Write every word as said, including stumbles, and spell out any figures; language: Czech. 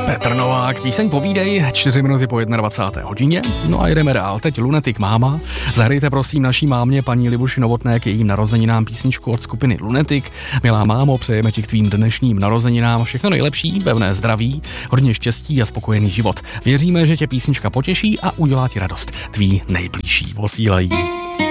Petr Novák, píseň Povídej, čtyři minuty po dvacáté jedné hodině. No a jdeme dál, teď Lunatic Máma. Zahrajte prosím naší mámě, paní Libuši Novotné, k jejím narozeninám písničku od skupiny Lunatic. Milá mámo, přejeme ti k tvým dnešním narozeninám všechno nejlepší, pevné zdraví, hodně štěstí a spokojený život. Věříme, že tě písnička potěší a udělá ti radost. Tví nejbližší posílají.